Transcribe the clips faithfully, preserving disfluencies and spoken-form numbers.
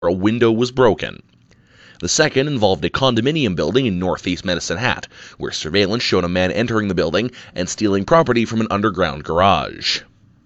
a window was broken. The second involved a condominium building in northeast Medicine Hat, where surveillance showed a man entering the building and stealing property from an underground garage.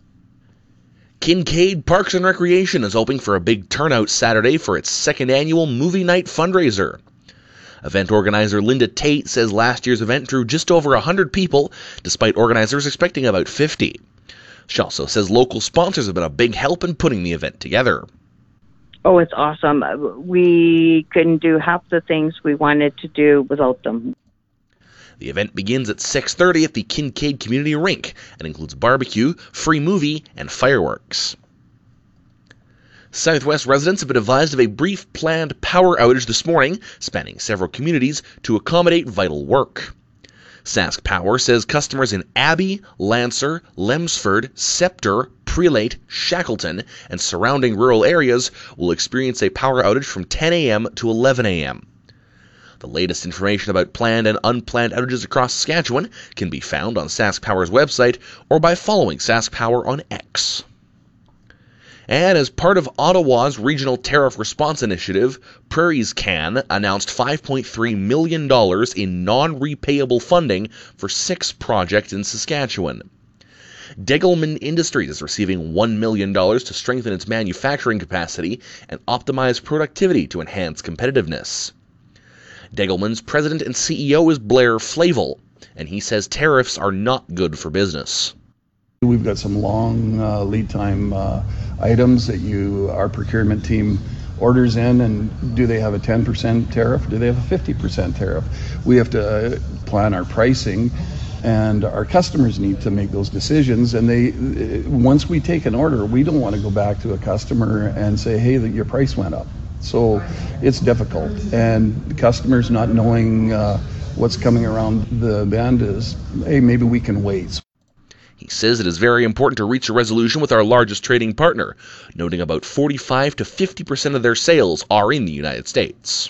Kincaid Parks and Recreation is hoping for a big turnout Saturday for its second annual Movie Night fundraiser. Event organizer Linda Tate says last year's event drew just over one hundred people, despite organizers expecting about fifty. She also says local sponsors have been a big help in putting the event together. Oh, it's awesome. We couldn't do half the things we wanted to do without them. The event begins at six thirty at the Kincaid Community Rink and includes barbecue, free movie, and fireworks. Southwest residents have been advised of a brief planned power outage this morning, spanning several communities to accommodate vital work. Sask Power says customers in Abbey, Lancer, Lemsford, Scepter, Prelate, Shackleton, and surrounding rural areas will experience a power outage from ten a.m. to eleven a.m. The latest information about planned and unplanned outages across Saskatchewan can be found on Sask Power's website or by following Sask Power on X. And as part of Ottawa's Regional Tariff Response Initiative, Prairies Can announced five point three million dollars in non-repayable funding for six projects in Saskatchewan. Degelman Industries is receiving one million dollars to strengthen its manufacturing capacity and optimize productivity to enhance competitiveness. Degelman's president and C E O is Blair Flavel, and he says tariffs are not good for business. We've got some long uh, lead time uh, items that you, our procurement team orders in, and do they have a ten percent tariff? Do they have a fifty percent tariff? We have to plan our pricing, and our customers need to make those decisions. And they, once we take an order, we don't want to go back to a customer and say, hey, that your price went up. So it's difficult, and customers not knowing uh, what's coming around the bend is, hey, maybe we can wait. He says it is very important to reach a resolution with our largest trading partner, noting about forty-five to fifty percent of their sales are in the United States.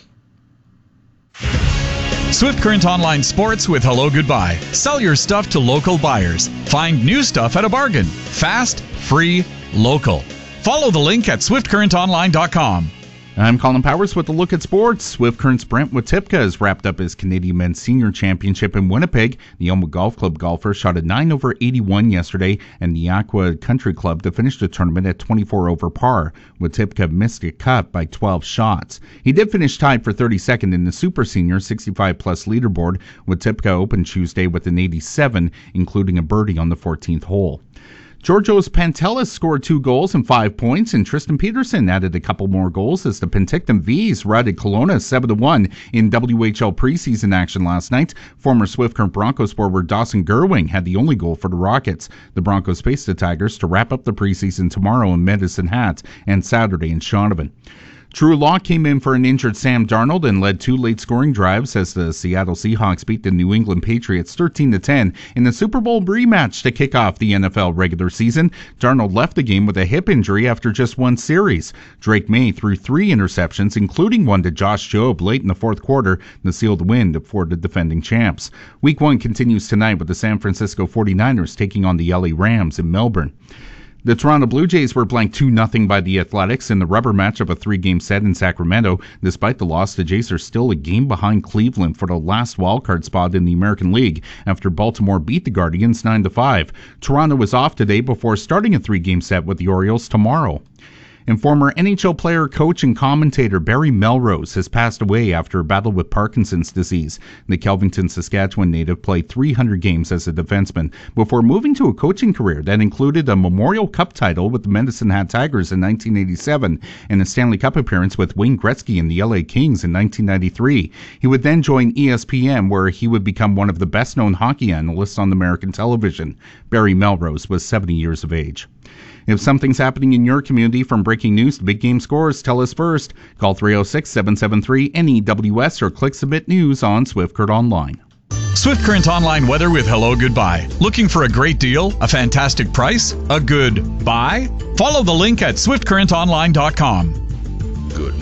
Swift Current Online Sports with Hello Goodbye. Sell your stuff to local buyers. Find new stuff at a bargain. Fast, free, local. Follow the link at swift current online dot com. I'm Colin Powers with a look at sports. Swift Current's Brent Watipka has wrapped up his Canadian Men's Senior Championship in Winnipeg. The Elmwood Golf Club golfer shot a nine over eighty-one yesterday, and the Aqua Country Club to finish the tournament at twenty-four over par. Watipka missed a cut by twelve shots. He did finish tied for thirty-second in the Super Senior sixty-five plus leaderboard. Watipka opened Tuesday with an eighty-seven, including a birdie on the fourteenth hole. Georgios Pantelis scored two goals and five points, and Tristan Peterson added a couple more goals as the Penticton V's routed Kelowna seven to one in W H L preseason action last night. Former Swift Current Broncos forward Dawson Gerwing had the only goal for the Rockets. The Broncos face the Tigers to wrap up the preseason tomorrow in Medicine Hat and Saturday in Shaunavon. Drew Lock came in for an injured Sam Darnold and led two late scoring drives as the Seattle Seahawks beat the New England Patriots thirteen to ten in the Super Bowl rematch to kick off the N F L regular season. Darnold left the game with a hip injury after just one series. Drake May threw three interceptions, including one to Josh Jobe late in the fourth quarter, to seal the win for the defending champs. Week one continues tonight with the San Francisco forty-niners taking on the L A Rams in Melbourne. The Toronto Blue Jays were blanked two nothing by the Athletics in the rubber match of a three-game set in Sacramento. Despite the loss, the Jays are still a game behind Cleveland for the last wildcard spot in the American League after Baltimore beat the Guardians nine to five. Toronto was off today before starting a three-game set with the Orioles tomorrow. And former N H L player, coach, and commentator Barry Melrose has passed away after a battle with Parkinson's disease. The Kelvington, Saskatchewan native played three hundred games as a defenseman before moving to a coaching career that included a Memorial Cup title with the Medicine Hat Tigers in nineteen eighty-seven and a Stanley Cup appearance with Wayne Gretzky and the L A Kings in nineteen ninety-three. He would then join E S P N, where he would become one of the best-known hockey analysts on American television. Barry Melrose was seventy years of age. If something's happening in your community, from breaking news to big game scores, tell us first. Call three oh six, seven seven three, N E W S or click Submit News on Swift Current Online. Swift Current Online weather with Hello Goodbye. Looking for a great deal, a fantastic price, a good buy? Follow the link at swift current online dot com. Good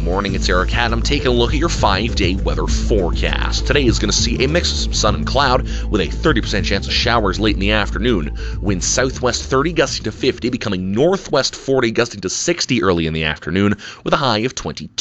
morning, it's Eric Haddam taking a look at your five-day weather forecast. Today is going to see a mix of some sun and cloud with a thirty percent chance of showers late in the afternoon. Winds southwest thirty gusting to fifty, becoming northwest forty gusting to sixty early in the afternoon with a high of twenty-two.